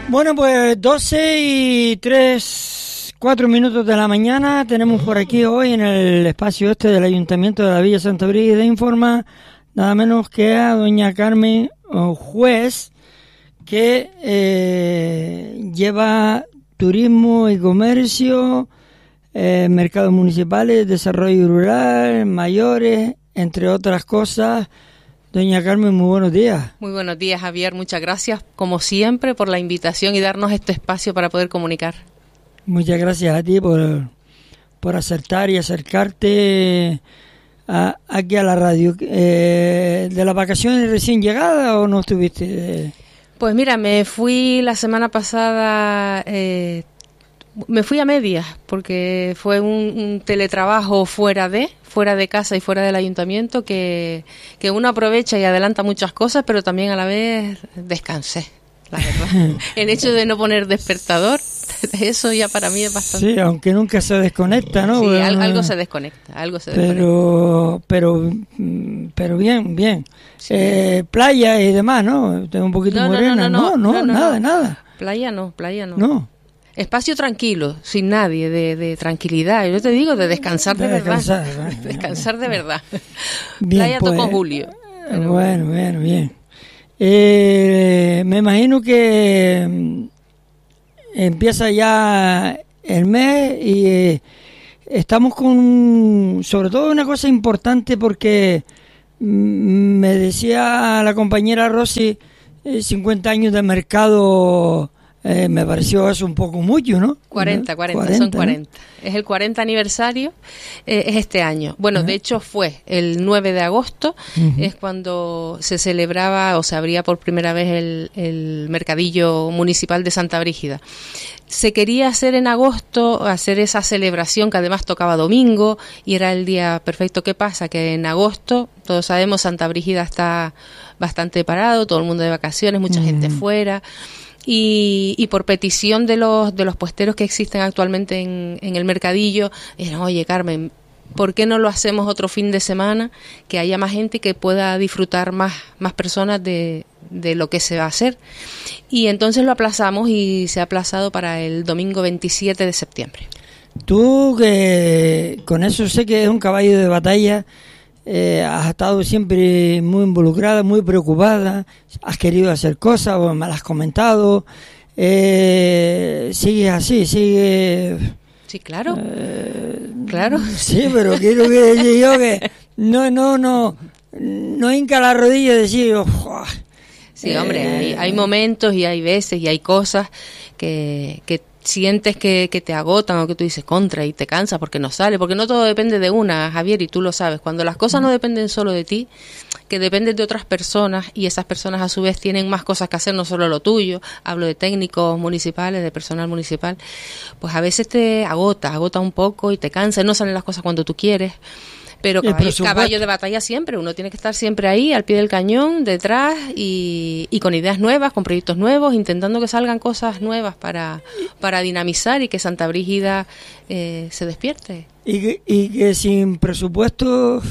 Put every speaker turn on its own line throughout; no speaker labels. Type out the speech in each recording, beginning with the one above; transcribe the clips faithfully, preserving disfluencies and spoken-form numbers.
Bueno, pues doce y tres, cuatro minutos de la mañana. Tenemos por aquí hoy en el espacio este del Ayuntamiento de la Villa Santa Brígida Informa nada menos que a doña Carmen Juez, que eh, lleva turismo y comercio, eh, mercados municipales, desarrollo rural, mayores, entre otras cosas. Doña Carmen, muy buenos días.
Muy buenos días, Javier. Muchas gracias, como siempre, por la invitación y darnos este espacio para poder comunicar.
Muchas gracias a ti por, por acertar y acercarte a, aquí a la radio. Eh, ¿De las vacaciones recién llegada o no estuviste?
Pues mira, me fui la semana pasada, eh, me fui a medias, porque fue un, un teletrabajo fuera de... fuera de casa y fuera del ayuntamiento, que, que uno aprovecha y adelanta muchas cosas, pero también a la vez descansé, la verdad. El hecho de no poner despertador, eso ya para mí es bastante...
Sí, aunque nunca se desconecta, ¿no?
Sí,
bueno,
algo, algo se desconecta, algo se
pero,
desconecta.
Pero, pero bien, bien. Sí. Eh, playa y demás, ¿no? Tengo un poquito
no,
morena.
No no no,
no, no,
no, no,
nada,
no.
nada.
Playa no, playa no.
No.
Espacio tranquilo, sin nadie, de, de tranquilidad. Yo te digo, de descansar de, de descansar, verdad. ¿Verdad? Descansar de verdad.
Bien,
Playa
pues,
tocó Julio.
Pero... Bueno, bueno, bien. Eh, me imagino que empieza ya el mes y eh, estamos con, sobre todo, una cosa importante, porque me decía la compañera Rosy, eh, cincuenta años de mercado. Eh, me pareció eso un poco mucho, ¿no?
cuarenta, cuarenta, son cuarenta. ¿No? Es el cuarenta aniversario, eh, es este año. Bueno, uh-huh. De hecho fue el nueve de agosto, uh-huh. Es cuando se celebraba o se abría por primera vez el, el mercadillo municipal de Santa Brígida. Se quería hacer en agosto, hacer esa celebración que además tocaba domingo y era el día perfecto. ¿Qué pasa? Que en agosto, todos sabemos, Santa Brígida está bastante parado, todo el mundo de vacaciones, mucha uh-huh. gente fuera. Y, y por petición de los de los puesteros que existen actualmente en, en el mercadillo, dijeron, oye Carmen, ¿por qué no lo hacemos otro fin de semana? Que haya más gente y que pueda disfrutar más, más personas de, de lo que se va a hacer. Y entonces lo aplazamos y se ha aplazado para el domingo veintisiete de septiembre.
Tú, que con eso sé que es un caballo de batalla, Eh, has estado siempre muy involucrada, muy preocupada, has querido hacer cosas o me las has comentado, eh, sigues así, sigue...
Sí, claro,
eh,
claro.
Sí, pero quiero que decir yo que no, no, no, no hinca la rodilla y decir... Oh,
sí, hombre, eh, hay, hay momentos y hay veces y hay cosas que... que sientes que, que te agotan o que tú dices contra y te cansas porque no sale, porque no todo depende de una, Javier, y tú lo sabes. Cuando las cosas no dependen solo de ti, que dependen de otras personas y esas personas a su vez tienen más cosas que hacer, no solo lo tuyo, hablo de técnicos municipales, de personal municipal, pues a veces te agota, agota un poco y te cansa y no salen las cosas cuando tú quieres. Pero caballo, caballo de batalla siempre, uno tiene que estar siempre ahí, al pie del cañón, detrás y, y con ideas nuevas, con proyectos nuevos, intentando que salgan cosas nuevas para, para dinamizar y que Santa Brígida eh, se despierte.
Y que, y que sin presupuesto...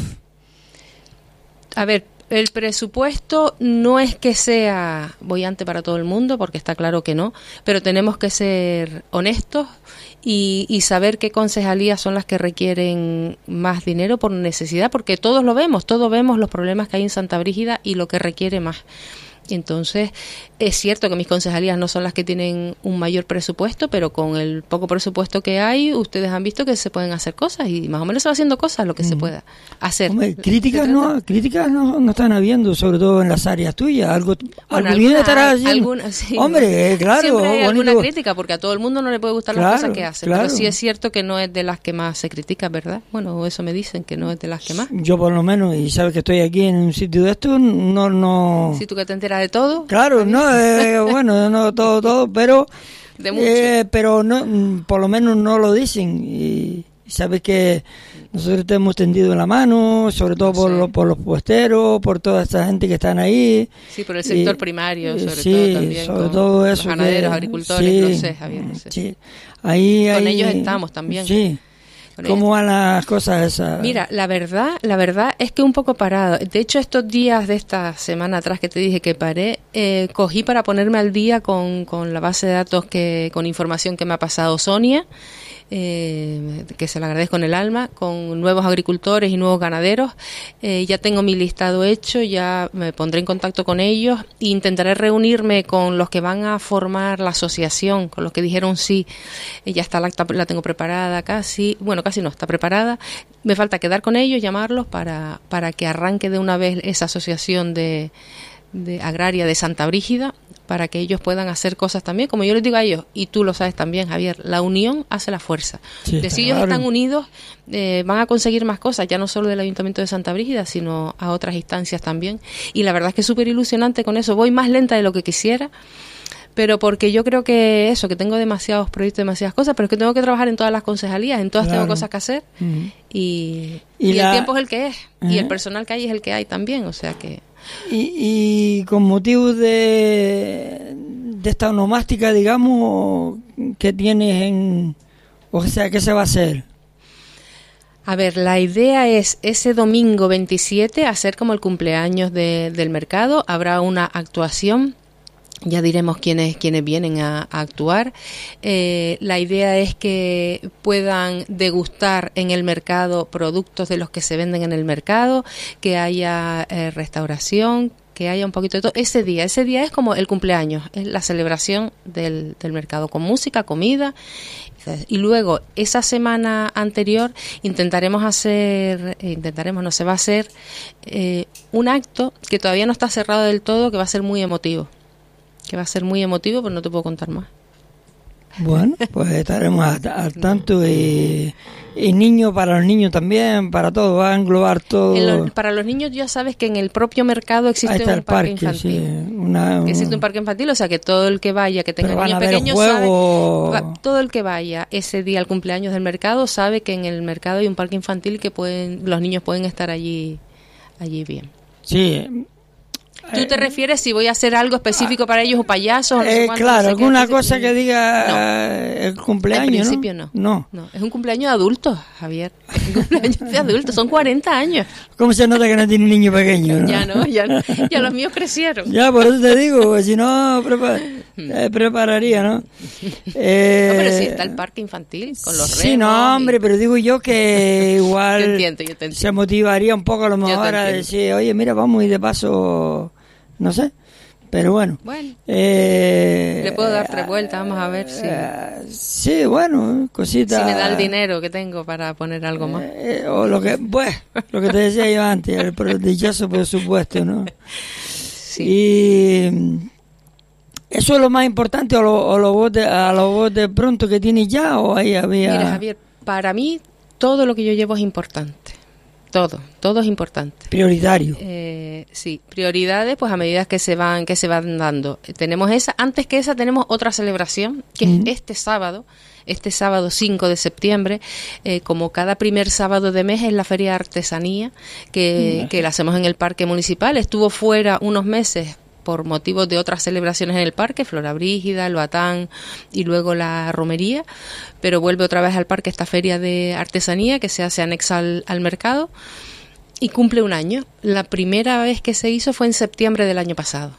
A ver, el presupuesto no es que sea boyante para todo el mundo, porque está claro que no, pero tenemos que ser honestos y, y saber qué concejalías son las que requieren más dinero por necesidad, porque todos lo vemos, todos vemos los problemas que hay en Santa Brígida y lo que requiere más. Entonces, es cierto que mis concejalías no son las que tienen un mayor presupuesto, pero con el poco presupuesto que hay, ustedes han visto que se pueden hacer cosas y más o menos se va haciendo cosas lo que mm. se pueda hacer.
Hombre, críticas no críticas no, no están habiendo, sobre todo en las áreas tuyas. Algo,
bueno,
algo bien estará haciendo.
Alguna, sí,
Hombre, claro.
Siempre hay
bonito.
alguna crítica, porque a todo el mundo no le puede gustar
claro,
las cosas que hace,
claro.
pero sí es cierto que no es de las que más se critica, ¿verdad? Bueno, eso me dicen, que no es de las que más.
Yo por lo menos, y sabes que estoy aquí en un sitio de esto, no... no...
Si tú que te enteras de todo.
Claro, no, eh, bueno, no todo, todo, pero...
De mucho.
Eh, pero no, por lo menos no lo dicen y, y sabes que nosotros te hemos tendido la mano, sobre todo por, lo, por los puesteros, por toda esta gente que están ahí.
Sí, por el sector y, primario, sobre
sí,
todo también.
Sobre
con
todo eso.
Los ganaderos,
que,
agricultores,
sí,
no sé, Javier, no sé.
Sí. Ahí,
con
ahí,
ellos estamos también.
Sí. ¿Cómo van las cosas esas?
Mira, la verdad, la verdad es que un poco parado. De hecho, estos días de esta semana atrás que te dije que paré, eh, cogí para ponerme al día con, con la base de datos que, con información que me ha pasado Sonia, eh, que se la agradezco en el alma, con nuevos agricultores y nuevos ganaderos. Eh, ya tengo mi listado hecho, ya me pondré en contacto con ellos e intentaré reunirme con los que van a formar la asociación, con los que dijeron sí. Eh, ya está la acta, la tengo preparada casi, bueno, casi no, está preparada. Me falta quedar con ellos, llamarlos para, para que arranque de una vez esa asociación de, de agraria de Santa Brígida, para que ellos puedan hacer cosas también, como yo les digo a ellos, y tú lo sabes también, Javier, la unión hace la fuerza. Sí, de si ellos están unidos, eh, van a conseguir más cosas, ya no solo del Ayuntamiento de Santa Brígida, sino a otras instancias también. Y la verdad es que es súper ilusionante con eso. Voy más lenta de lo que quisiera, pero porque yo creo que eso, que tengo demasiados proyectos, demasiadas cosas, pero es que tengo que trabajar en todas las concejalías, en todas claro. tengo cosas que hacer, uh-huh. y, y, y la... el tiempo es el que es, uh-huh. y el personal que hay es el que hay también, o sea que...
Y, y con motivo de, de esta onomástica, digamos, que tienes en... O sea, ¿qué se va a hacer?
A ver, la idea es ese domingo veintisiete hacer como el cumpleaños de, del mercado. Habrá una actuación. Ya diremos quiénes quiénes vienen a, a actuar. Eh, la idea es que puedan degustar en el mercado productos de los que se venden en el mercado, que haya eh, restauración, que haya un poquito de todo. Ese día, ese día es como el cumpleaños, es la celebración del, del mercado, con música, comida. Y luego, esa semana anterior, intentaremos hacer, eh, intentaremos, no se va a hacer, eh, un acto que todavía no está cerrado del todo, que va a ser muy emotivo. que va a ser muy emotivo, pero no te puedo contar más.
Bueno, pues estaremos al, al tanto y, y niños, para los niños también, para todo, va a englobar todo.
Lo, para los niños ya sabes que en el propio mercado existe un parque, parque infantil.
Sí, una,
que existe un parque infantil, o sea que todo el que vaya, que tenga niños pequeños,
juego...
sabe, va, todo el que vaya ese día al cumpleaños del mercado sabe que en el mercado hay un parque infantil que pueden, los niños pueden estar allí, allí bien.
Sí.
¿Tú te refieres si voy a hacer algo específico para ellos o payasos? No sé
eh,
cuánto,
claro,
no sé
alguna
qué,
cosa que diga
no.
el cumpleaños,
en principio no.
No.
no. no. Es un cumpleaños de adultos, Javier. Es un cumpleaños de adultos, son cuarenta años.
¿Cómo se nota que no tiene un niño pequeño? ¿no?
Ya no, ya no. Ya los míos crecieron.
Ya, por eso te digo, pues, si no, prepar, eh, prepararía, ¿no?
Eh, no, pero si está el parque infantil con los
Sí, no, hombre, y... pero digo yo que igual
yo entiendo, yo te entiendo.
Se motivaría un poco a lo mejor a decir, oye, mira, vamos y de paso... No sé, pero bueno.
Bueno,
eh,
le puedo dar tres vueltas, vamos a ver si...
Eh, sí, bueno, cositas...
Si me da el dinero que tengo para poner algo más.
Eh, o lo que, pues, lo que te decía yo antes, el dichoso presupuesto, ¿no?
Sí.
Y eso es lo más importante, o lo, o lo vos de, a lo vos de pronto que tienes ya, o ahí había...
Mira, Javier, para mí todo lo que yo llevo es importante. Todo, todo es importante.
Prioritario.
Eh, sí, prioridades, pues a medida que se van, que se van dando. Tenemos esa, antes que esa tenemos otra celebración, que uh-huh. es este sábado, este sábado cinco de septiembre, eh, como cada primer sábado de mes es la Feria de Artesanía, que, uh-huh. que la hacemos en el Parque Municipal. Estuvo fuera unos meses por motivos de otras celebraciones en el parque, Flora Brígida, el Batán y luego la romería, pero vuelve otra vez al parque esta feria de artesanía que se hace anexa al, al mercado y cumple un año. La primera vez que se hizo fue en septiembre del año pasado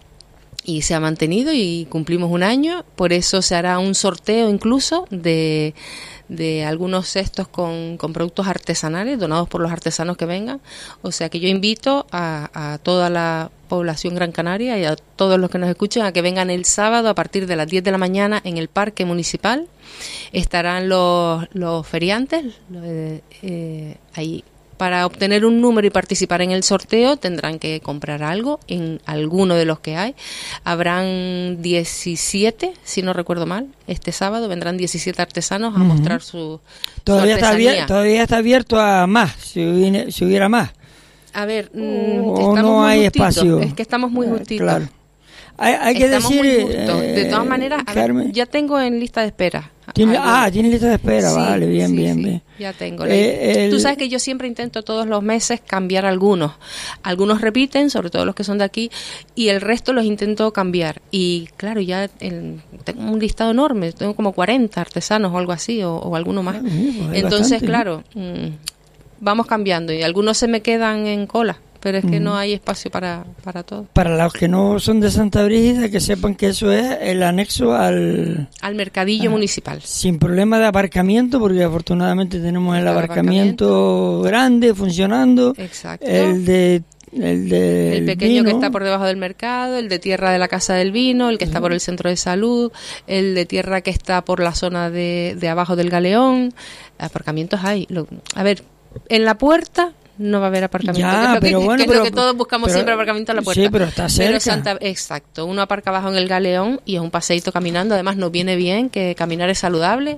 y se ha mantenido y cumplimos un año, por eso se hará un sorteo incluso de... de algunos cestos con, con productos artesanales donados por los artesanos que vengan, o sea que yo invito a, a toda la población Gran Canaria y a todos los que nos escuchen a que vengan el sábado a partir de las diez de la mañana en el Parque Municipal. Estarán los, los feriantes eh, eh, ahí. Para obtener un número y participar en el sorteo tendrán que comprar algo en alguno de los que hay. Habrán diecisiete, si no recuerdo mal, este sábado vendrán diecisiete artesanos a uh-huh. mostrar su,
todavía
su
está abierto, Todavía está abierto a más, si hubiera, si hubiera más.
A ver,
o, estamos no muy hay
justitos,
espacio.
Es que estamos muy justitos.
Claro. hay, hay que
Estamos
decir...
muy justos. Eh, de todas maneras, a ver, ya tengo en lista de espera.
¿Tiene, ah, tiene lista de espera,
sí,
vale, bien, sí, bien,
sí,
bien.
Ya tengo.
Eh, el...
Tú sabes que yo siempre intento todos los meses cambiar algunos. Algunos repiten, sobre todo los que son de aquí, y el resto los intento cambiar. Y claro, ya el, tengo un listado enorme, tengo como cuarenta artesanos o algo así, o, o alguno más. Ah, pues Entonces, bastante, claro, mmm, vamos cambiando y algunos se me quedan en cola. Pero es que no hay espacio para, para todo.
Para los que no son de Santa Brígida, que sepan que eso es el anexo al...
Al mercadillo a, municipal.
Sin problema de aparcamiento, porque afortunadamente tenemos el, el aparcamiento, aparcamiento grande, funcionando.
Exacto.
El de... El, de
el pequeño
vino.
que está por debajo del mercado, el de tierra de la Casa del Vino, el que está por el centro de salud, el de tierra que está por la zona de, de abajo del Galeón. Aparcamientos hay. Lo, a ver, en la puerta... no va a haber aparcamiento,
ya,
que es lo,
pero
que,
bueno,
que, es
pero,
lo que todos buscamos
pero,
siempre, aparcamiento a la puerta.
Sí, pero está cerca.
Pero Santa, exacto, uno aparca abajo en el Galeón y es un paseíto caminando, además nos viene bien, que caminar es saludable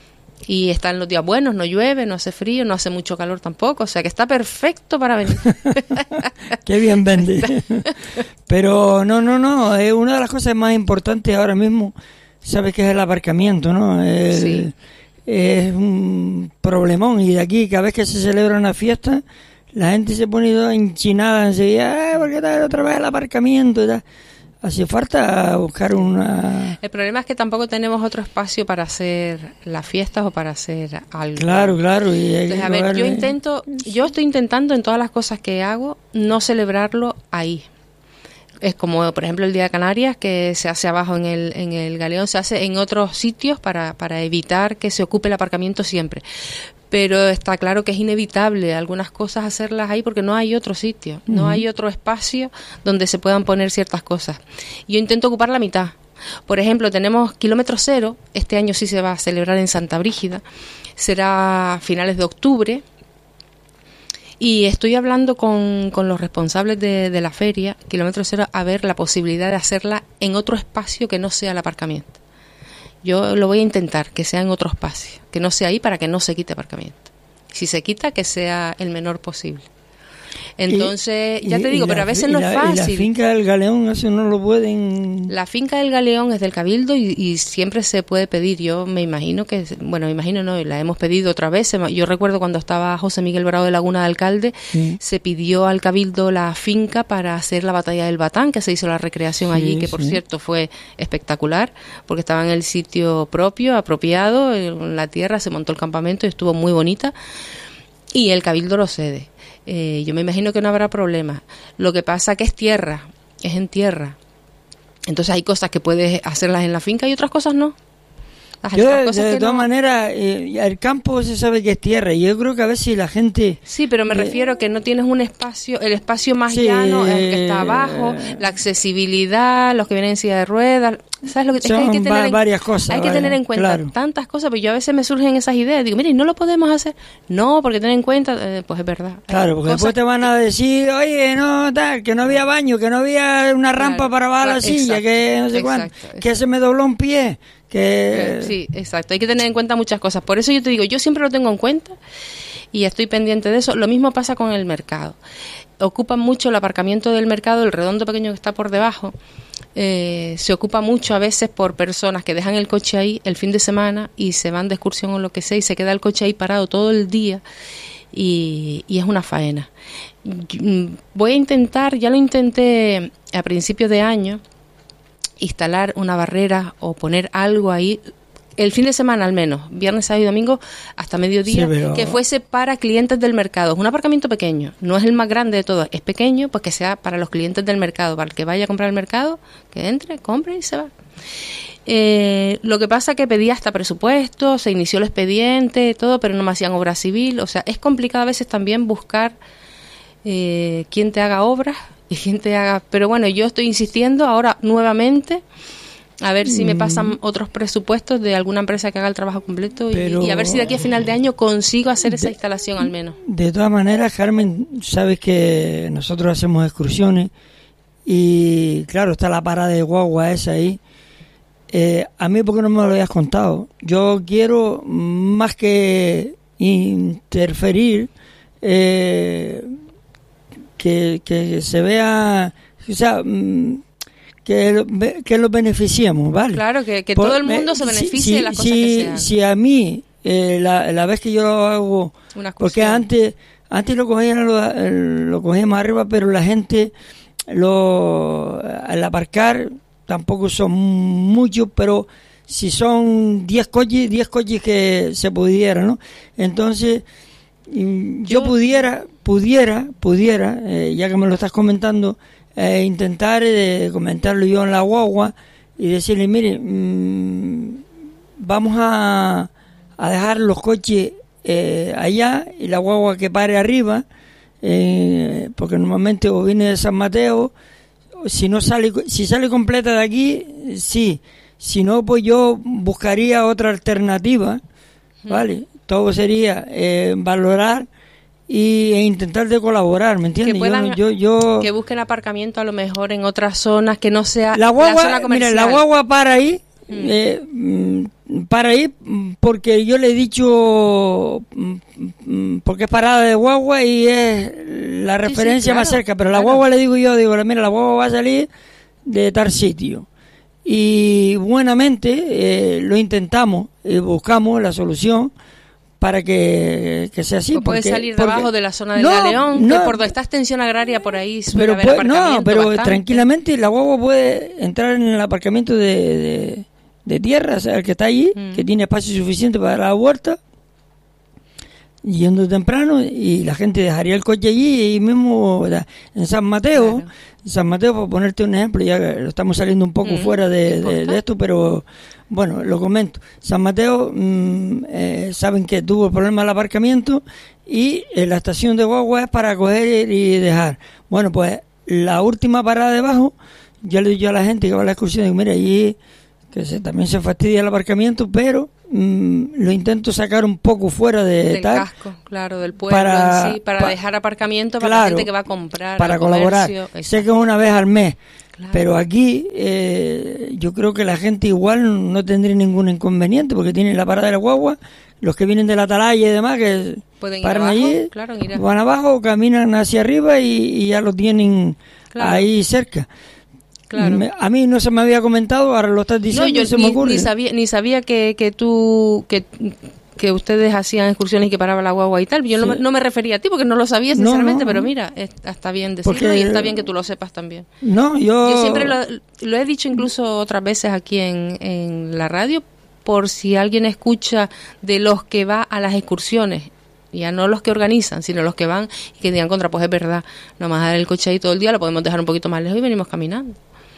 y está en los días buenos, no llueve, no hace frío, no hace mucho calor tampoco, o sea que está perfecto para venir.
Qué bien vende. Pero no, no, no, es una de las cosas más importantes ahora mismo, sabes que es el aparcamiento, ¿no? El,
sí.
Es un problemón y de aquí cada vez que se celebra una fiesta la gente se pone toda enchinada enseguida, ¿por qué tal otra vez el aparcamiento? Y tal. Hace falta buscar una...
El problema es que tampoco tenemos otro espacio para hacer las fiestas o para hacer algo.
Claro, claro. Y
Entonces, a ver, verle. yo intento, yo estoy intentando en todas las cosas que hago no celebrarlo ahí. Es como, por ejemplo, el Día de Canarias, que se hace abajo en el, en el Galeón, se hace en otros sitios para, para evitar que se ocupe el aparcamiento siempre. Pero está claro que es inevitable algunas cosas hacerlas ahí porque no hay otro sitio, uh-huh. no hay otro espacio donde se puedan poner ciertas cosas. Yo intento ocupar la mitad. Por ejemplo, tenemos Kilómetro Cero, este año sí se va a celebrar en Santa Brígida, será a finales de octubre. Y estoy hablando con, con los responsables de, de la feria, Kilómetro Cero, a ver la posibilidad de hacerla en otro espacio que no sea el aparcamiento. Yo lo voy a intentar, que sea en otro espacio, que no sea ahí para que no se quite aparcamiento. Si se quita, que sea el menor posible. Entonces, y, ya te digo,
la,
pero a veces no
la,
es fácil.
Y la finca del Galeón, eso no lo pueden...
La finca del Galeón es del Cabildo y, y siempre se puede pedir. Yo me imagino que, bueno, me imagino no, la hemos pedido otra vez. Yo recuerdo cuando estaba José Miguel Bravo de Laguna de alcalde, sí. se pidió al Cabildo la finca para hacer la batalla del Batán, que se hizo la recreación sí, allí, que por sí. cierto fue espectacular, porque estaba en el sitio propio, apropiado, en la tierra, se montó el campamento y estuvo muy bonita. Y el Cabildo lo cede. Eh, yo me imagino que no habrá problema. Lo que pasa que es tierra, es en tierra. Entonces hay cosas que puedes hacerlas en la finca y otras cosas no. Las
yo, de, de todas
no...
maneras, eh, el campo se sabe que es tierra y yo creo que a veces la gente...
Sí, pero me eh, refiero que no tienes un espacio, el espacio más sí, llano, el que está abajo, la accesibilidad, los que vienen en silla de ruedas... ¿Sabes lo que, es que hay que tener en,
varias cosas,
hay que
vaya,
tener en cuenta
claro.
tantas cosas, pero yo a veces me surgen esas ideas, digo, mire, no lo podemos hacer, no, porque tener en cuenta, eh, pues es verdad.
Claro, porque después te van a decir, oye, no, tal, que no había baño, que no había una rampa claro, para bajar claro, la silla, exacto, que no sé exacto, cuánto, exacto. que se me dobló un pie, que...
Sí, exacto, hay que tener en cuenta muchas cosas, por eso yo te digo, yo siempre lo tengo en cuenta y estoy pendiente de eso. Lo mismo pasa con el mercado, ocupan mucho el aparcamiento del mercado, el redondo pequeño que está por debajo. Eh, se ocupa mucho a veces por personas que dejan el coche ahí el fin de semana y se van de excursión o lo que sea y se queda el coche ahí parado todo el día y, y es una faena. Voy a intentar, ya lo intenté a principios de año, instalar una barrera o poner algo ahí el fin de semana al menos, viernes, sábado y domingo hasta mediodía, sí, pero... que fuese para clientes del mercado. Es un aparcamiento pequeño, no es el más grande de todos, es pequeño, pues que sea para los clientes del mercado, para el que vaya a comprar al mercado, que entre, compre y se va. Eh, lo que pasa que pedí hasta presupuesto, se inició el expediente, todo, pero no me hacían obra civil. O sea, es complicado a veces también buscar eh, quién te haga obras y quién te haga... Pero bueno, yo estoy insistiendo ahora nuevamente... A ver si me pasan otros presupuestos de alguna empresa que haga el trabajo completo y, Pero, y a ver si de aquí a final de año consigo hacer esa de, instalación al menos.
De todas maneras, Carmen, sabes que nosotros hacemos excursiones y claro, está la parada de guagua esa ahí. Eh, a mí, ¿por qué no me lo habías contado? Yo quiero más que interferir, eh, que, que se vea, o sea... que, que los beneficiemos, ¿vale?
Claro, que, que
Por,
todo el mundo se beneficie
si,
de las
si,
cosas que sean.
Si a mí, eh, la, la vez que yo lo hago, porque antes antes lo cogían lo, lo cogía más arriba, pero la gente lo al aparcar tampoco son muchos, pero si son diez coches, diez coches que se pudiera, ¿no? Entonces, yo, yo pudiera, pudiera, pudiera, eh, ya que me lo estás comentando, eh, intentar eh, comentarlo yo en la guagua y decirle, mire, mmm, vamos a, a dejar los coches eh, allá y la guagua que pare arriba, eh, porque normalmente o viene de San Mateo, si no sale, si sale completa de aquí, sí. Si no, pues yo buscaría otra alternativa, ¿vale? Todo sería eh, valorar y, e intentar de colaborar, ¿me entiendes?
Que puedan,
yo, yo, yo,
que busquen aparcamiento a lo mejor en otras zonas que no sea
la, guagua,
la zona comercial.
Mira, la guagua para ahí, mm. Eh, para ahí, porque yo le he dicho, porque es parada de guagua y es la referencia sí, sí, claro, más cerca, pero la claro. guagua le digo yo, digo, mira, la guagua va a salir de tal sitio. Y buenamente eh, lo intentamos, eh, buscamos la solución para que, que sea así.
Pues puede salir de abajo de la zona de no, la León,
no,
que por donde está extensión agraria por ahí suele
pero
haber
puede,
aparcamiento
no, pero
bastante.
Tranquilamente la guagua puede entrar en el aparcamiento de, de, de tierra, o sea, el que está allí, mm. que tiene espacio suficiente para la huerta, yendo temprano, y la gente dejaría el coche allí, y mismo en San Mateo, claro. en San Mateo, por ponerte un ejemplo, ya lo estamos saliendo un poco mm, fuera de, de, de esto, pero bueno, lo comento. San Mateo, mmm, eh, saben que tuvo el problema del aparcamiento, y eh, la estación de guagua es para coger y dejar. Bueno, pues la última parada debajo, yo le digo a la gente que va a la excursión, digo, mira, allí que se, también se fastidia el aparcamiento, pero mmm, lo intento sacar un poco fuera de
del
tal,
casco, claro, del pueblo
para,
en sí, para pa, dejar aparcamiento para
claro,
la gente que va a comprar,
para colaborar. Comercio, sé que es una vez al mes, claro. pero aquí eh, yo creo que la gente igual no tendría ningún inconveniente, porque tienen la parada de la guagua, los que vienen de la atalaya y demás, que
pueden
paran
ir abajo,
allí,
claro, ir a...
van abajo, caminan hacia arriba y, y ya lo tienen claro. ahí cerca. Claro. Me, a mí no se me había comentado, ahora lo estás diciendo,
no, yo
se
ni,
me ocurre.
Ni sabía, ni sabía que, que tú, que, que ustedes hacían excursiones y que paraba la guagua y tal. Yo sí. no, no me refería a ti porque no lo sabía sinceramente, no, no, pero mira, está bien decirlo porque, y está bien que tú lo sepas también.
No, yo...
Yo siempre lo, lo he dicho incluso otras veces aquí en, en la radio, por si alguien escucha de los que va a las excursiones, ya no los que organizan, sino los que van y que digan contra, pues es verdad, no más dar el coche ahí todo el día, lo podemos dejar un poquito más lejos y venimos caminando.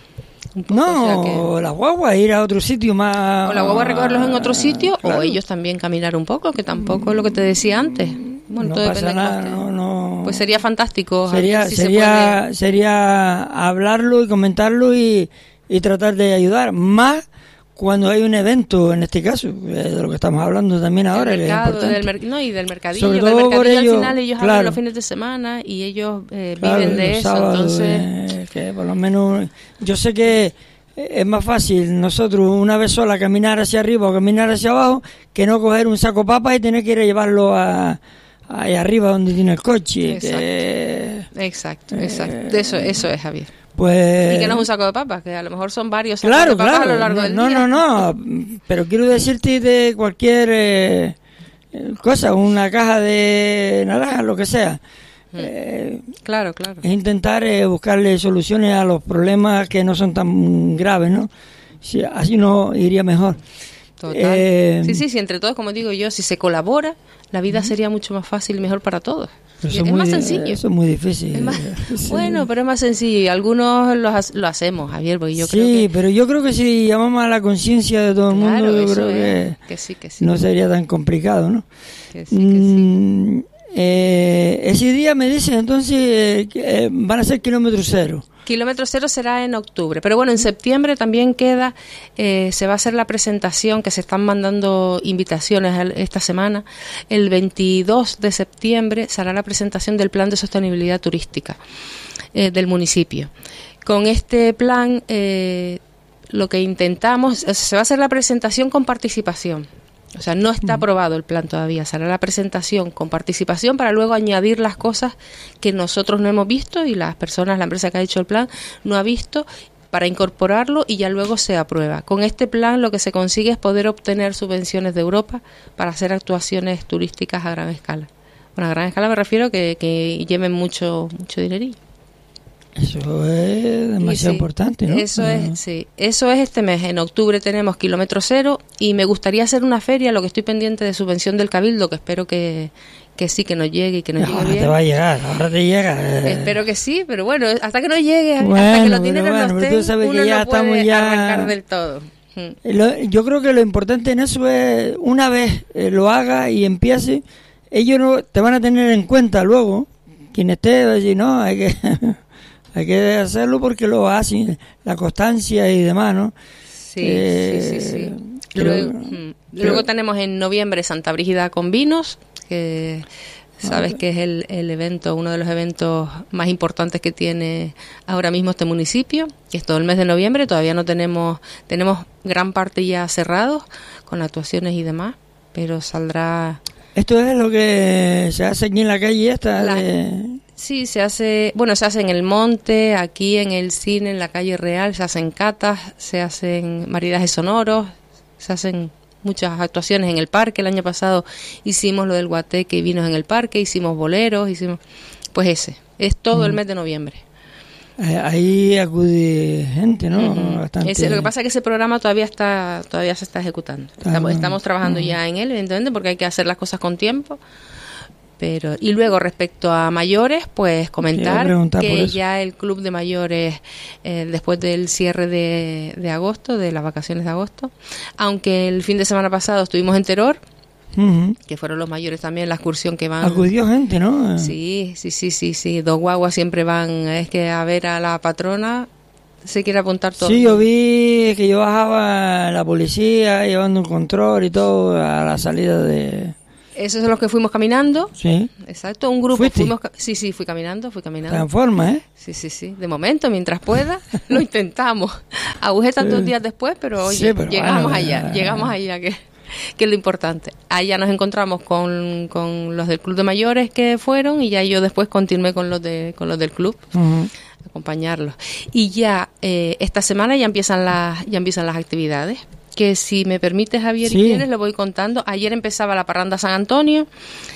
Poco,
no,
o sea que...
la guagua ir a otro sitio más...
O la guagua recogerlos en otro sitio, claro. o ellos también caminar un poco, que tampoco es lo que te decía antes. Bueno,
no
todo
pasa
depende
nada,
de
no, no...
Pues sería fantástico.
Sería,
si
sería,
se puede...
sería hablarlo y comentarlo y, y tratar de ayudar. Más cuando hay un evento, en este caso, de lo que estamos hablando también ahora.
El mercado,
es
del mer- no, y del mercadillo.
Sobre
del
todo
mercadillo
por ello,
al final ellos
claro.
abren los fines de semana y ellos eh,
claro,
viven de eso.
Sábados,
Entonces,
eh, que por lo menos, yo sé que es más fácil nosotros una vez sola caminar hacia arriba o caminar hacia abajo que no coger un saco de papas y tener que ir a llevarlo a, ahí arriba donde tiene el coche.
Exacto,
que,
exacto,
eh,
exacto. Eso, eso es, Javier.
Pues,
y que no es un saco de papas, que a lo mejor son varios sacos
claro,
de papas
claro,
a lo largo
no,
del
no,
día.
No, no, pero quiero decirte de cualquier eh, cosa, una caja de naranja, lo que sea.
Mm.
Eh,
claro, claro.
Es intentar eh, buscarle soluciones a los problemas que no son tan graves, ¿no? Si, así no iría mejor.
Total.
Eh,
sí, sí, sí, entre todos, como digo yo, si se colabora, la vida uh-huh. sería mucho más fácil y mejor para todos.
Eso
es,
es
muy,
más
sencillo.
Eso es muy difícil.
Es más,
sí.
Bueno, pero es más sencillo. Algunos lo, lo hacemos, Javier, porque yo
sí,
creo que...
pero yo creo que si llamamos a la conciencia de todo el
claro,
mundo, yo creo
es,
que,
que, sí, que sí.
no sería tan complicado, ¿no?
Que sí, que mm, sí.
Eh, ese día me dicen entonces eh, que, eh, van a ser kilómetro cero.
Kilómetro cero será en octubre, pero bueno, en septiembre también queda, eh, se va a hacer la presentación, que se están mandando invitaciones esta semana. El veintidós de septiembre será la presentación del Plan de Sostenibilidad Turística eh, del municipio. Con este plan, eh, lo que intentamos, se va a hacer la presentación con participación. O sea, no está aprobado el plan todavía. Será la presentación con participación para luego añadir las cosas que nosotros no hemos visto y las personas, la empresa que ha hecho el plan, no ha visto, para incorporarlo y ya luego se aprueba. Con este plan lo que se consigue es poder obtener subvenciones de Europa para hacer actuaciones turísticas a gran escala. Bueno, a gran escala me refiero que, que lleven mucho mucho dinerillo.
Eso es demasiado
sí,
importante, ¿no?
Eso
ah.
es, sí. Eso es este mes. En octubre tenemos kilómetro cero y me gustaría hacer una feria, lo que estoy pendiente de subvención del Cabildo, que espero que, que sí, que nos llegue y que nos
no,
llegue
ahora
bien.
te va a llegar, ahora te llega. Eh.
Espero que sí, pero bueno, hasta que no llegue,
bueno,
hasta que los dineros
bueno,
no
pero
estén,
tú sabes
uno
que ya
no puede
estamos ya...
arrancar del todo.
Lo, yo creo que lo importante en eso es, una vez eh, lo haga y empiece, ellos no te van a tener en cuenta luego, quien esté va a decir, no, hay que... Hay que hacerlo porque lo hacen, la constancia y demás, ¿no?
Sí,
eh,
sí, sí, sí.
Creo,
luego, creo, luego tenemos en noviembre Santa Brígida con vinos, que sabes que es el, el evento, uno de los eventos más importantes que tiene ahora mismo este municipio, que es todo el mes de noviembre. Todavía no tenemos, tenemos gran parte ya cerrados con actuaciones y demás, pero saldrá...
Esto es lo que se hace aquí en la calle esta
la,
de...
Sí, se hace, bueno, se hace en el monte, aquí en el cine, en la calle Real, se hacen catas, se hacen maridajes sonoros, se hacen muchas actuaciones en el parque. El año pasado hicimos lo del guateque y vinos en el parque, hicimos boleros, hicimos, pues ese, es todo mm. el mes de noviembre.
Eh, ahí acude gente, ¿no?
Uh-huh.
Bastante.
Ese, lo que pasa es que ese programa todavía está, todavía se está ejecutando. Estamos, ah, estamos trabajando uh-huh. ya en él, evidentemente, porque hay que hacer las cosas con tiempo. Pero y luego respecto a mayores, pues comentar que ya el club de mayores, eh, después del cierre de, de agosto, de las vacaciones de agosto, aunque el fin de semana pasado estuvimos en Teror, uh-huh. que fueron los mayores también, la excursión que van...
Acudió gente, ¿no?
Sí, sí, sí, sí, sí, dos guaguas siempre van, es que a ver a la patrona... Se quiere apuntar todo.
Sí, yo vi que yo bajaba la policía llevando un control y todo a la salida de...
Esos son los que fuimos caminando.
Sí.
Exacto, un grupo.
¿Fuiste?
Fuimos, sí, sí, fui caminando, fui caminando.
Transforma, ¿eh?
Sí, sí, sí. De momento, mientras pueda, lo intentamos. Agujeta sí. dos días después, pero oye, sí, pero llegamos bueno, allá, eh, llegamos allá, que, que es lo importante. Allá nos encontramos con, con los del club de mayores que fueron y ya yo después continué con los de con los del club. Uh-huh. Acompañarlos. Y ya eh, esta semana ya empiezan las ya empiezan las actividades. Que si me permite, Javier, sí. y quieres, lo voy contando. Ayer empezaba la parranda San Antonio,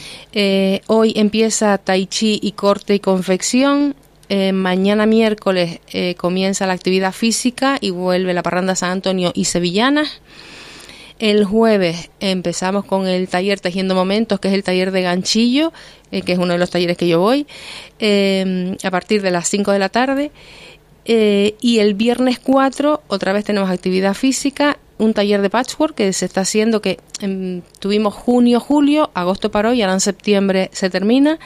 eh, hoy empieza tai chi y corte y confección, eh, mañana miércoles eh, comienza la actividad física y vuelve la parranda San Antonio y sevillanas. El jueves empezamos con el taller Tejiendo Momentos, que es el taller de ganchillo, eh, que es uno de los talleres que yo voy, eh, a partir de las cinco de la tarde. Eh, y el viernes cuatro otra vez tenemos actividad física, un taller de patchwork que se está haciendo, que eh, tuvimos junio, julio, agosto paró y ahora en septiembre se termina,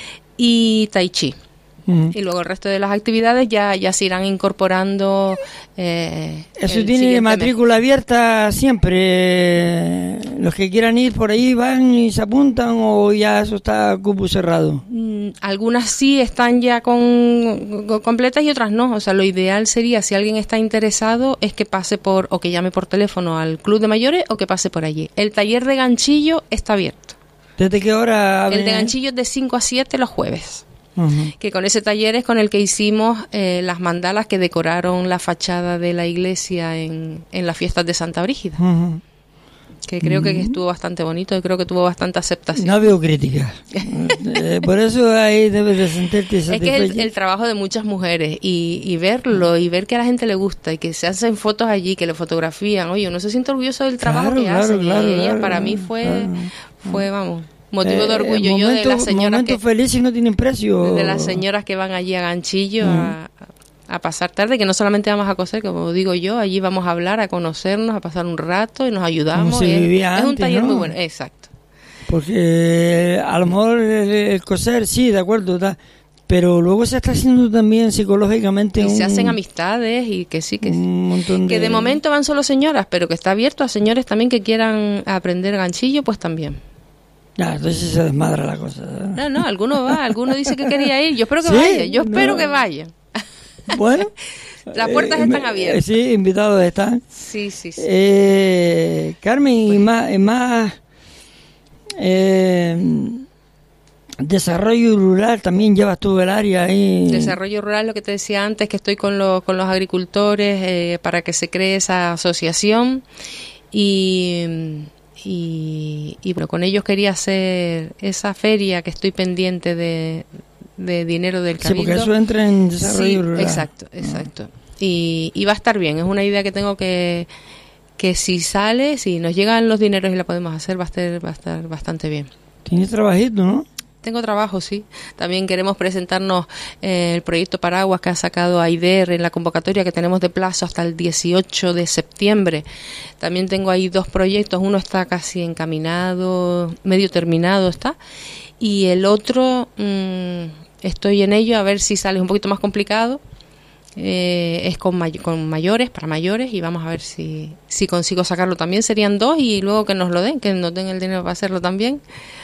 y tai chi. Uh-huh. Y luego el resto de las actividades ya, ya se irán incorporando. Eh,
Eso tiene matrícula mes. abierta siempre. Los que quieran ir por ahí van y se apuntan, o ya eso está cupo cerrado.
Mm, algunas sí están ya con, con completas y otras no. O sea, lo ideal sería, si alguien está interesado, es que pase por, o que llame por teléfono al club de mayores o que pase por allí. El taller de ganchillo está abierto.
¿Desde qué hora?
El de ganchillo es de cinco a siete los jueves. Uh-huh. Que con ese taller es con el que hicimos eh, las mandalas que decoraron la fachada de la iglesia en, en las fiestas de Santa Brígida. Uh-huh. Que creo uh-huh. que estuvo bastante bonito y creo que tuvo bastante aceptación.
No veo crítica. eh, por eso ahí debes de sentirte satisfecha.
Es que el, el trabajo de muchas mujeres y, y verlo y ver que a la gente le gusta y que se hacen fotos allí, que le fotografían. Oye, uno se siente orgulloso del trabajo claro, que claro, hacen.
Claro,
y ella
claro,
para mí fue,
claro.
fue vamos... motivo de orgullo.
Eh,
yo
momento,
de las señoras
momentos
que
felices no tienen precio.
de las señoras que van allí a ganchillo mm. a, a pasar tarde, que no solamente vamos a coser, como digo yo, allí vamos a hablar, a conocernos, a pasar un rato y nos ayudamos.
Se
es,
vivía
es un
antes,
taller
¿no?
muy bueno, exacto.
Porque a lo mejor el, el coser, sí, de acuerdo, está, pero luego se está haciendo también psicológicamente.
Y
un,
se hacen amistades y que sí, que sí.
Un montón
que
de...
de momento van solo señoras, pero que está abierto a señores también que quieran aprender ganchillo, pues también.
Ya, entonces se desmadra la cosa.
No, no, alguno va, alguno dice que quería ir. Yo espero que
¿Sí?
vaya, yo espero
no.
que vaya.
Bueno.
Las puertas
eh,
están abiertas.
Sí, invitados están.
Sí, sí, sí.
Eh, Carmen, y más, más eh, Desarrollo rural, también llevas tú el área ahí.
Desarrollo rural, lo que te decía antes, que estoy con, lo, con los agricultores eh, para que se cree esa asociación y, y, y bueno, con ellos quería hacer esa feria que estoy pendiente de, de dinero del Cabildo.
Sí, porque eso entra en desarrollo
sí,
rural.
Exacto, exacto. Ah. Y, y va a estar bien, es una idea que tengo que, que si sale, si nos llegan los dineros y la podemos hacer, va a estar, va a estar bastante bien.
Tienes trabajito, ¿no?
Tengo trabajo, sí. También queremos presentarnos eh, el proyecto Paraguas que ha sacado AIDER en la convocatoria que tenemos de plazo hasta el dieciocho de septiembre. También tengo ahí dos proyectos. Uno está casi encaminado, medio terminado está. Y el otro, mmm, estoy en ello a ver si sale un poquito más complicado. Eh, es con, may- con mayores, para mayores, y vamos a ver si, si consigo sacarlo también. Serían dos y luego que nos lo den, que nos den el dinero para hacerlo también.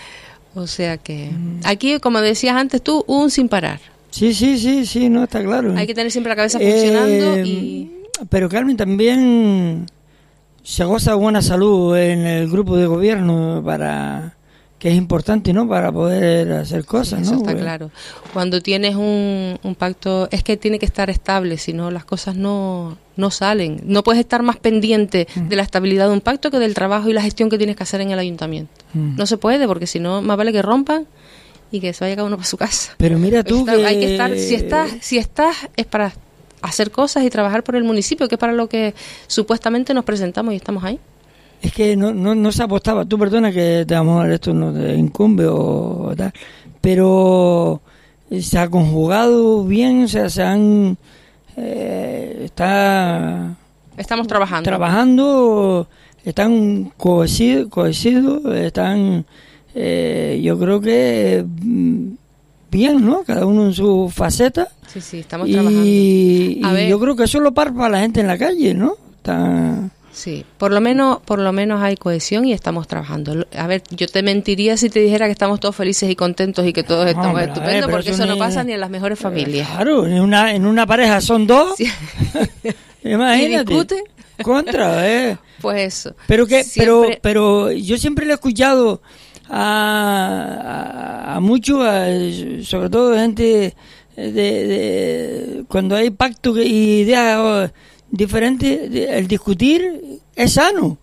O sea que aquí, como decías antes tú, un sin parar.
Sí, sí, sí, sí, no, está claro.
Hay que tener siempre la cabeza funcionando
eh,
y...
Pero Carmen, también se goza de buena salud en el grupo de gobierno, para que es importante, ¿no? Para poder hacer cosas,
sí, eso
¿no?
está
Porque...
claro. Cuando tienes un, un pacto, es que tiene que estar estable, si no las cosas no, no salen. No puedes estar más pendiente mm. de la estabilidad de un pacto que del trabajo y la gestión que tienes que hacer en el ayuntamiento. Mm. No se puede, porque si no, más vale que rompan y que se vaya cada uno para su casa.
Pero mira tú
Está,
que...
Hay que estar, si estás, si estás, es para hacer cosas y trabajar por el municipio, que es para lo que supuestamente nos presentamos y estamos ahí.
Es que no, no, no se apostaba, tú perdona que te vamos a ver, esto no te incumbe o tal, pero se ha conjugado bien, o sea, se han... Eh, está...
Estamos trabajando.
Trabajando, están cohesidos, cohesidos están, eh, yo creo que bien, ¿no? Cada uno en su faceta.
Sí, sí, estamos
y,
trabajando.
Y
a ver.
yo creo que eso lo para la gente en la calle, ¿no? Está...
Sí, por lo menos por lo menos hay cohesión y estamos trabajando. A ver, yo te mentiría si te dijera que estamos todos felices y contentos y que todos no, estamos estupendos, ver, porque eso, eso no pasa ni en las mejores familias.
Claro, en una en una pareja son dos. Sí. Imagínate.
¿Y discute?
Contra, eh.
Pues eso.
Pero que
siempre...
pero pero yo siempre le he escuchado a a, a muchos, sobre todo gente de, de cuando hay pacto y ideas diferente, el discutir es sano.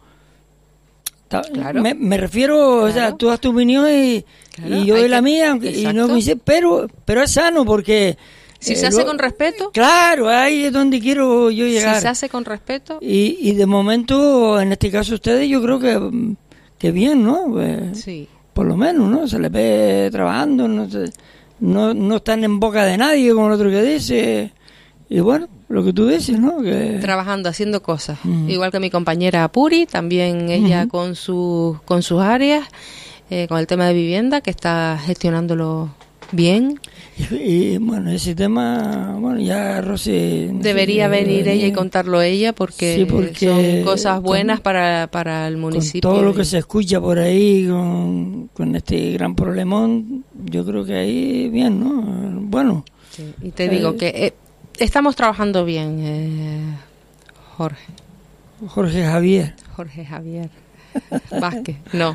Claro.
Me, me refiero, claro. O sea, tú das tu opinión y, claro, y yo doy la que, mía, aunque, y no me dice, pero, pero es sano porque...
Si eh, se hace lo, con respeto.
Claro, ahí es donde quiero yo llegar.
Si se hace con respeto.
Y, y de momento, en este caso ustedes, yo creo que, que bien, ¿no? Pues,
sí.
Por lo menos, ¿no? Se les ve trabajando, no, se, no, no están en boca de nadie, como el otro que dice... Y bueno, lo que tú dices, ¿no? Que...
Trabajando, haciendo cosas. Uh-huh. Igual que mi compañera Puri, también ella uh-huh. con, su, con sus áreas, eh, con el tema de vivienda, que está gestionándolo bien.
Y, y bueno, ese tema, bueno, ya Rosy...
Debería
sé,
venir
debería...
ella y contarlo ella, porque,
sí, porque
son cosas buenas con, para, para el municipio.
Con todo lo que se escucha por ahí, con, con este gran problemón, yo creo que ahí bien, ¿no? Bueno.
Sí, y te eh, digo que... Eh, Estamos trabajando bien, eh, Jorge.
Jorge Javier.
Jorge Javier. Vázquez, no.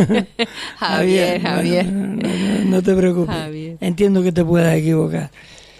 Javier, Javier.
Bueno, no, no, no te preocupes. Javier. Entiendo que te puedas equivocar.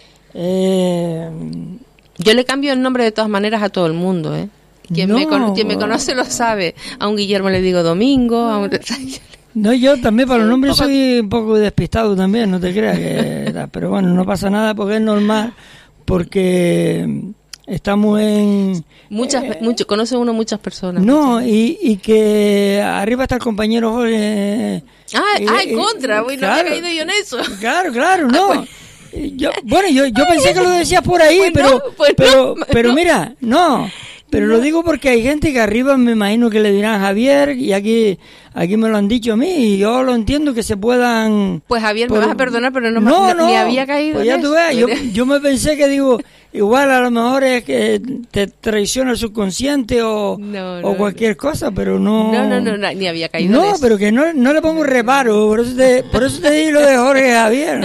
Eh,
Yo le cambio el nombre de todas maneras a todo el mundo, ¿eh? Quien,
no,
me, con, quien me conoce lo sabe. A un Guillermo le digo Domingo, a un...
No, yo también para los nombres soy un poco despistado también, no te creas que... Pero bueno, no pasa nada porque es normal... Porque estamos en...
Muchas, eh, mucho, conoce uno muchas personas.
No,
muchas.
Y, y que arriba está el compañero Jorge...
Ah,
eh,
ah en contra,
eh,
güey,
claro,
no había caído yo en eso.
Claro, claro, no.
Ah, pues.
yo, bueno, yo, yo pensé que lo decías por ahí, pues pero, no, pues pero, no, pero no. Mira, no... Pero no. Lo digo porque hay gente que arriba me imagino que le dirán Javier, y aquí aquí me lo han dicho a mí, y yo lo entiendo que se puedan...
Pues Javier, por... me vas a perdonar, pero no,
no,
me,
no,
ni había caído
pues ya
en
tú
eso.
ves, yo, yo me pensé que digo, igual a lo mejor es que te traiciona el subconsciente o,
no, no,
o cualquier
no.
cosa, pero no...
No, no, no, no ni había caído
No,
en eso.
pero que no, no le pongo reparo, por eso te, por eso te di lo de Jorge Javier.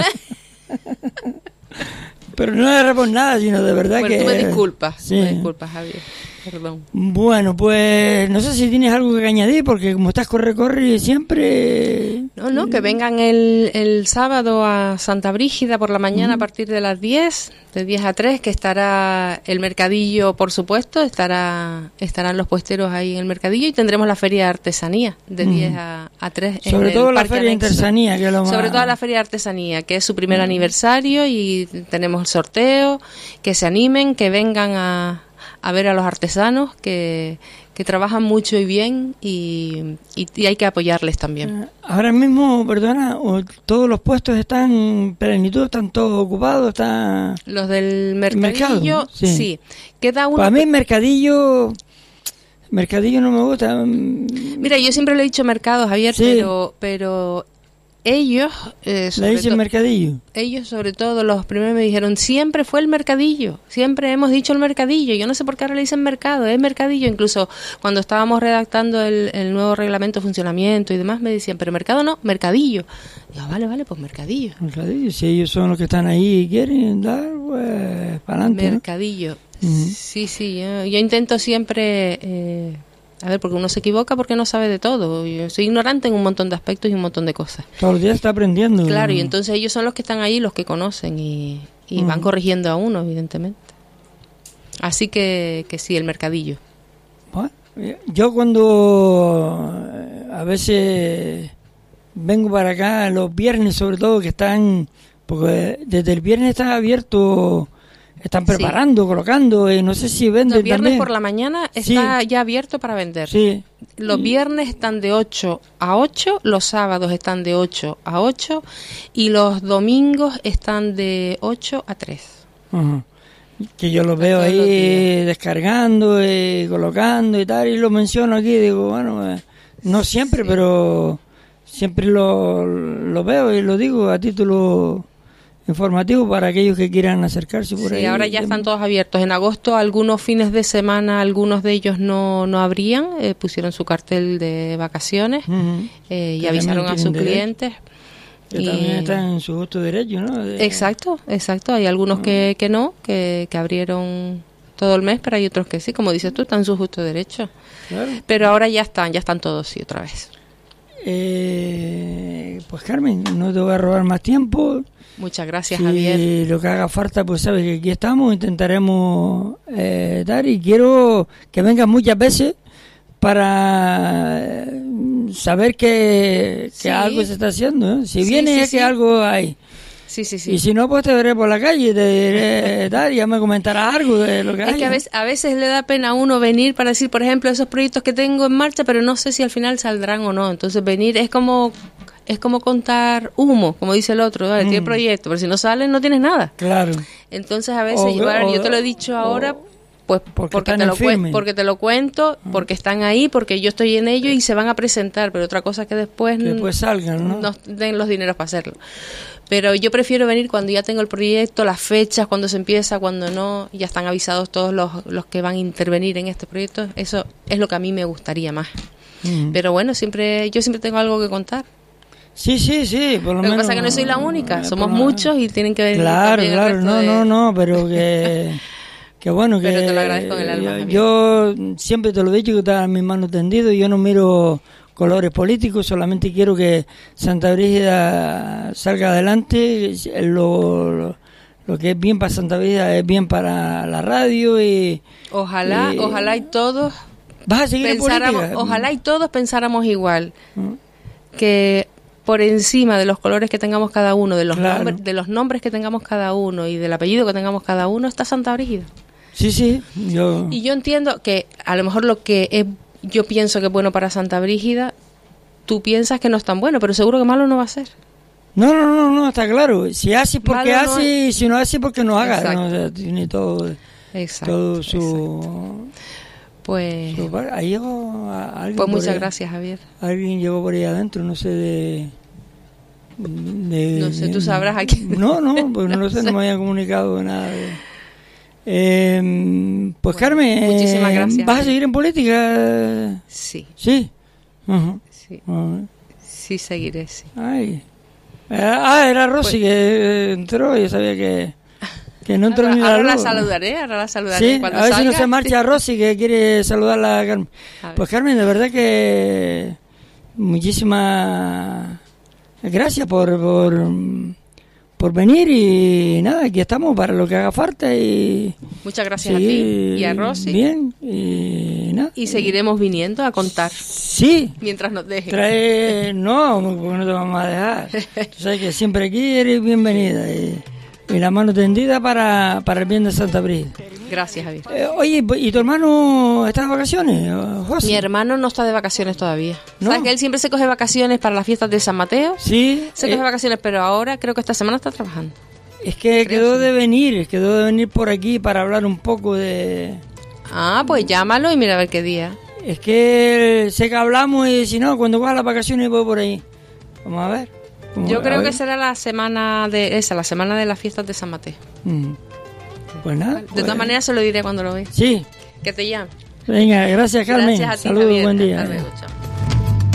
Pero no era por nada, sino de verdad
bueno,
que...
tú me disculpas,
sí.
me disculpas, Javier. Perdón.
Bueno, pues no sé si tienes algo que añadir, porque como estás corre, corre siempre...
No, no, que vengan el, el sábado a Santa Brígida por la mañana uh-huh. a partir de las diez, de diez a tres, que estará el mercadillo, por supuesto, estará estarán los puesteros ahí en el mercadillo y tendremos la feria de artesanía de uh-huh. diez a tres.
Sobre todo la feria de artesanía, que es lo más...
Sobre todo la feria de artesanía, que es su primer uh-huh. aniversario y tenemos el sorteo, que se animen, que vengan a, a ver a los artesanos, que... que trabajan mucho y bien y, y, y hay que apoyarles también.
Ahora mismo, perdona, todos los puestos están en plenitud, están todos ocupados, están...
Los del mercadillo, mercado, sí. sí. Queda uno...
Para mí el mercadillo... Mercadillo no me gusta.
Mira, yo siempre lo he dicho mercado, Javier, sí. pero... pero ellos... Eh,
Le dicen to- mercadillo.
Ellos, sobre todo, los primeros me dijeron, siempre fue el mercadillo, siempre hemos dicho el mercadillo. Yo no sé por qué ahora le dicen mercado, es mercadillo. Incluso cuando estábamos redactando el, el nuevo reglamento de funcionamiento y demás, me decían, pero mercado no, mercadillo. Y yo, vale, vale, pues mercadillo.
Mercadillo, si ellos son los que están ahí y quieren dar, pues, para adelante.
Mercadillo.
¿No? Uh-huh.
Sí, sí, yo, yo intento siempre... Eh, A ver, porque uno se equivoca porque no sabe de todo. Yo soy ignorante en un montón de aspectos y un montón de cosas.
Todos los días está aprendiendo.
Claro, y entonces ellos son los que están ahí, los que conocen y, y uh-huh. van corrigiendo a uno, evidentemente. Así que, que sí, el mercadillo.
Bueno, yo cuando a veces vengo para acá, los viernes sobre todo, que están... Porque desde el viernes está abierto... Están preparando, sí. colocando, eh, no sé si venden.
Los viernes
también.
Por la mañana está sí. ya abierto para vender.
Sí.
Los viernes están de ocho a ocho, los sábados están de ocho a ocho y los domingos están de ocho a tres.
Uh-huh. Que yo los veo ahí eh, descargando, eh, colocando y tal, y lo menciono aquí, digo, bueno, eh, no siempre, sí. pero siempre lo, lo veo y lo digo a título... informativo para aquellos que quieran acercarse por
sí,
ahí.
Ahora ya están todos abiertos. En agosto, algunos fines de semana, algunos de ellos no, no abrían, eh, pusieron su cartel de vacaciones uh-huh. eh, y avisaron a sus derecho. clientes.
Que y... también están en su justo derecho, ¿no? De...
Exacto, exacto. Hay algunos uh-huh. que, que no, que, que abrieron todo el mes, pero hay otros que sí. Como dices tú, están en su justo derecho. Claro. Pero ahora ya están, ya están todos, sí, otra vez.
Eh, pues Carmen, no te voy a robar más tiempo.
Muchas gracias,
si
Javier.
Lo que haga falta, pues sabes que aquí estamos, intentaremos eh, dar y quiero que vengas muchas veces para eh, saber que, que sí. algo se está haciendo. ¿eh? Si sí, viene sí, es sí. que algo hay.
Sí, sí, sí.
Y si no, pues te veré por la calle, te diré tal, y ya me comentarás algo de lo que hay.
Es que a veces, a veces le da pena a uno venir para decir, por ejemplo, esos proyectos que tengo en marcha, pero no sé si al final saldrán o no. Entonces venir es como... Es como contar humo, como dice el otro, ¿vale? mm. Tiene proyecto, pero si no salen no tienes nada.
Claro.
Entonces a veces,
o,
yo,
o,
yo te lo he dicho o, ahora, pues
porque,
porque te, lo cu- porque te lo cuento, mm. porque están ahí, porque yo estoy en ello y se van a presentar, pero otra cosa que después...
Que después salgan, ¿no?
Nos den los dineros para hacerlo. Pero yo prefiero venir cuando ya tengo el proyecto, las fechas, cuando se empieza, cuando no, ya están avisados todos los, los que van a intervenir en este proyecto. Eso es lo que a mí me gustaría más. Mm. Pero bueno, siempre yo siempre tengo algo que contar.
Sí, sí, sí, por lo, lo menos.
Lo que pasa es que no soy la única, somos muchos y tienen que venir.
Claro, claro, no, de... no, no, pero que, que bueno, que...
Pero te lo agradezco en el alma.
Yo, yo siempre te lo he dicho que está en mis manos tendido, yo no miro colores políticos, solamente quiero que Santa Brígida salga adelante, lo, lo, lo que es bien para Santa Brígida es bien para la radio y...
Ojalá, y, ojalá y todos...
¿Vas a seguir en política?
Ojalá y todos pensáramos igual, ¿Mm? que... por encima de los colores que tengamos cada uno, de los
claro.
nombres, de los nombres que tengamos cada uno y del apellido que tengamos cada uno, está Santa Brígida.
Sí, sí. Yo...
Y yo entiendo que a lo mejor lo que es, yo pienso que es bueno para Santa Brígida, tú piensas que no es tan bueno, pero seguro que malo no va a ser.
No, no, no, no, está claro. Si hace porque
malo
hace,
no
y si no hace porque no haga. ¿no? O sea, tiene todo,
exacto,
todo su...
Exacto. Pues,
ahí llegó alguien.
Pues muchas
ahí,
gracias, Javier.
Alguien llegó por ahí adentro, no sé de. de
no sé, tú sabrás aquí.
No, no, pues no lo sé, no me habían comunicado nada. De, eh, pues bueno, Carmen,
muchísimas gracias.
¿Vas a seguir en política?
Sí.
Sí. Uh-huh.
Sí.
Uh-huh.
Sí, seguiré, sí.
Ay. Ah, era Rosy pues, que entró, yo sabía que. Que no entró
ahora,
ni la
ahora
luz.
la saludaré, ahora la saludaré
sí,
cuando
a ver
salga.
si no se marcha Rosy que quiere saludarla a Carmen. A pues Carmen, de verdad que muchísimas gracias por, por, por venir y nada, aquí estamos para lo que haga falta y...
Muchas gracias a ti y a Rosy.
Bien, y nada.
Y seguiremos viniendo a contar.
Sí.
Mientras nos dejen.
Trae, no, porque no te vamos a dejar. Tú sabes que siempre aquí eres bienvenida y, y la mano tendida para, para el bien de Santa Brígida.
Gracias, Javier.
Eh, oye, ¿y tu hermano está de vacaciones, José?
Mi hermano no está de vacaciones todavía.
¿No?
¿Sabes que él siempre se coge vacaciones para las fiestas de San Mateo?
Sí.
Se
eh,
coge vacaciones, pero ahora creo que esta semana está trabajando.
Es que
Creo
quedó
sí.
de venir, quedó de venir por aquí para hablar un poco de...
Ah, pues llámalo y mira a ver qué día.
Es que sé que hablamos y si no, cuando coja las vacaciones voy por ahí. Vamos a ver. Vamos
Yo
a
creo
ver.
que será la semana de esa, la semana de las fiestas de San Mateo.
Mm. Pues nada.
De
pues-
todas maneras se lo diré cuando lo vea.
Sí.
Que te llame.
Venga, gracias Carmen.
Gracias a ti,
Saludos,
Javier.
buen día.
Hasta luego, chao.